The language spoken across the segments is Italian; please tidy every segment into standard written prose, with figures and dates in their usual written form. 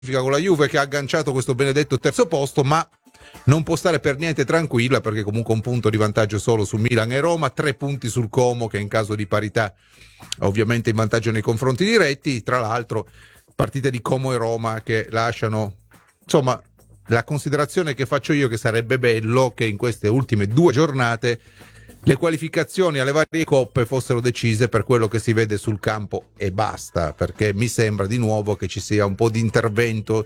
con la Juve che ha agganciato questo benedetto terzo posto, ma non può stare per niente tranquilla perché comunque un punto di vantaggio solo su Milan e Roma, 3 punti sul Como che in caso di parità ovviamente in vantaggio nei confronti diretti. Tra l'altro partite di Como e Roma che lasciano, insomma, la considerazione che faccio io che sarebbe bello che in queste ultime 2 giornate le qualificazioni alle varie coppe fossero decise per quello che si vede sul campo e basta, perché mi sembra di nuovo che ci sia un po' di intervento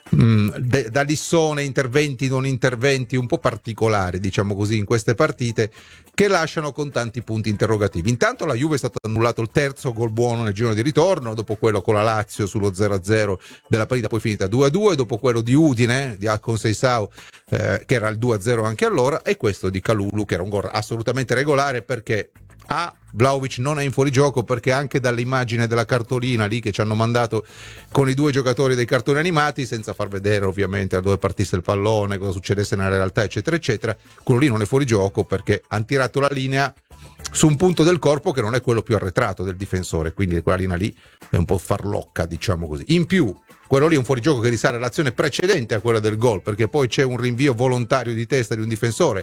da lissone, interventi non interventi un po' particolari, diciamo così, in queste partite che lasciano con tanti punti interrogativi. Intanto la Juve è stato annullato il terzo gol buono nel girone di ritorno, dopo quello con la Lazio sullo 0-0 della partita poi finita 2-2, dopo quello di Udine di Alcon Seisao che era il 2-0 anche allora, e questo di Kalulu che era un gol assolutamente regolare perché Vlahovic non è in fuorigioco, perché anche dall'immagine della cartolina lì che ci hanno mandato con i 2 giocatori dei cartoni animati, senza far vedere ovviamente da dove partisse il pallone, cosa succedesse nella realtà eccetera eccetera, quello lì non è fuorigioco perché hanno tirato la linea su un punto del corpo che non è quello più arretrato del difensore, quindi quella linea lì è un po' farlocca, diciamo così. In più quello lì è un fuorigioco che risale all'azione precedente a quella del gol, perché poi c'è un rinvio volontario di testa di un difensore,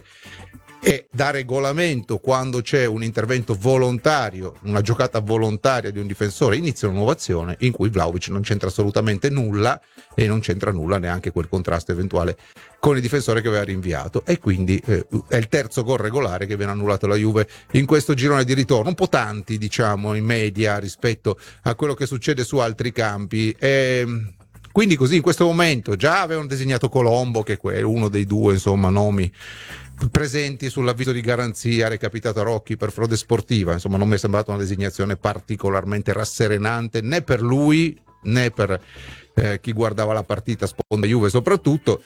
e da regolamento quando c'è un intervento volontario, una giocata volontaria di un difensore, inizia una nuova azione in cui Vlahovic non c'entra assolutamente nulla e non c'entra nulla neanche quel contrasto eventuale con il difensore che aveva rinviato, e quindi è il terzo gol regolare che viene annullato alla Juve in questo girone di ritorno, un po' tanti diciamo in media rispetto a quello che succede su altri campi. Quindi così in questo momento già avevano designato Colombo, che è uno dei 2 insomma nomi presenti sull'avviso di garanzia recapitato a Rocchi per frode sportiva, insomma non mi è sembrata una designazione particolarmente rasserenante né per lui né per chi guardava la partita, sponda Juve soprattutto.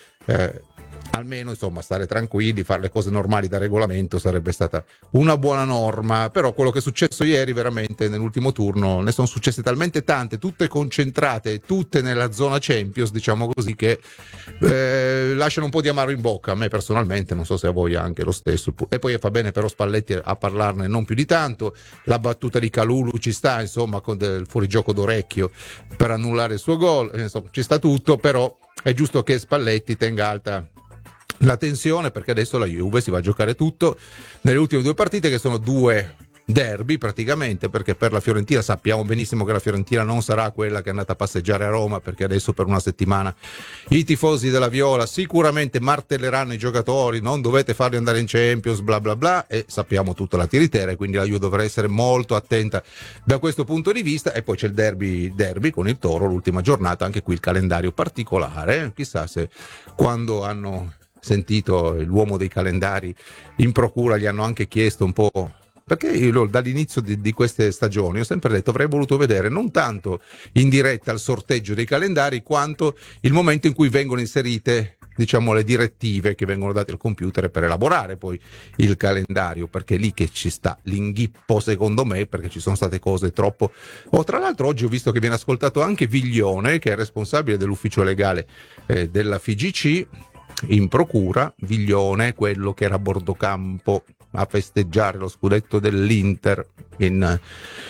Almeno insomma stare tranquilli, fare le cose normali da regolamento sarebbe stata una buona norma, però quello che è successo ieri veramente nell'ultimo turno, ne sono successe talmente tante, tutte concentrate, tutte nella zona Champions diciamo così, che lasciano un po' di amaro in bocca a me personalmente, non so se a voi anche lo stesso. E poi fa bene però Spalletti a parlarne non più di tanto, la battuta di Kalulu ci sta insomma con del fuorigioco d'orecchio per annullare il suo gol, insomma ci sta tutto, però è giusto che Spalletti tenga alta la tensione, perché adesso la Juve si va a giocare tutto nelle ultime 2 partite che sono 2 derby praticamente, perché per la Fiorentina sappiamo benissimo che la Fiorentina non sarà quella che è andata a passeggiare a Roma, perché adesso per una settimana i tifosi della Viola sicuramente martelleranno i giocatori, non dovete farli andare in Champions bla bla bla, e sappiamo tutta la tiritera, quindi la Juve dovrà essere molto attenta da questo punto di vista. E poi c'è il derby con il Toro, l'ultima giornata, anche qui il calendario particolare, chissà se quando hanno sentito l'uomo dei calendari in procura gli hanno anche chiesto un po', perché io dall'inizio di queste stagioni ho sempre detto avrei voluto vedere non tanto in diretta il sorteggio dei calendari quanto il momento in cui vengono inserite diciamo le direttive che vengono date al computer per elaborare poi il calendario, perché è lì che ci sta l'inghippo secondo me, perché ci sono state cose troppo. Tra l'altro oggi ho visto che viene ascoltato anche Viglione, che è responsabile dell'ufficio legale della FIGC in procura. Viglione, quello che era a bordo campo a festeggiare lo scudetto dell'Inter in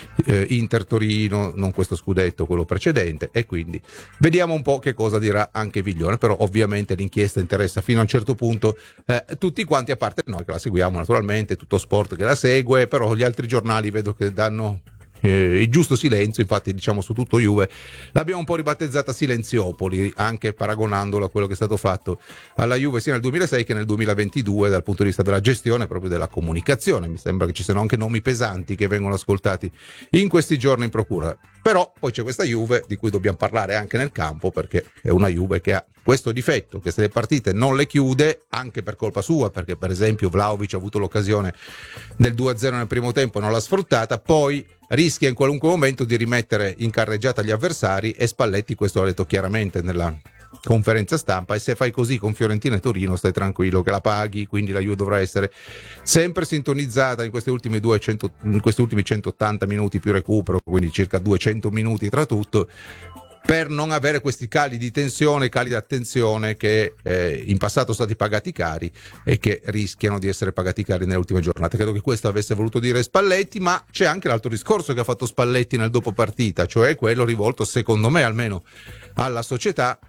Inter Torino, non questo scudetto, quello precedente, e quindi vediamo un po' che cosa dirà anche Viglione. Però ovviamente l'inchiesta interessa fino a un certo punto tutti quanti, a parte noi che la seguiamo naturalmente, tutto sport che la segue, però gli altri giornali vedo che danno il giusto silenzio. Infatti diciamo su tutto Juve l'abbiamo un po' ribattezzata Silenziopoli, anche paragonandola a quello che è stato fatto alla Juve sia nel 2006 che nel 2022 dal punto di vista della gestione, proprio della comunicazione. Mi sembra che ci siano anche nomi pesanti che vengono ascoltati in questi giorni in procura. Però poi c'è questa Juve di cui dobbiamo parlare anche nel campo, perché è una Juve che ha questo difetto, che se le partite non le chiude, anche per colpa sua, perché per esempio Vlahovic ha avuto l'occasione del 2-0 nel primo tempo e non l'ha sfruttata, poi rischia in qualunque momento di rimettere in carreggiata gli avversari, e Spalletti questo l'ha detto chiaramente nella conferenza stampa. E se fai così con Fiorentina e Torino stai tranquillo che la paghi, quindi la Juve dovrà essere sempre sintonizzata in questi ultimi 180 minuti più recupero, quindi circa 200 minuti tra tutto, per non avere questi cali di tensione, cali di attenzione che in passato sono stati pagati cari e che rischiano di essere pagati cari nelle ultime giornate. Credo che questo avesse voluto dire Spalletti, ma c'è anche l'altro discorso che ha fatto Spalletti nel dopo partita, cioè quello rivolto, secondo me almeno, alla società,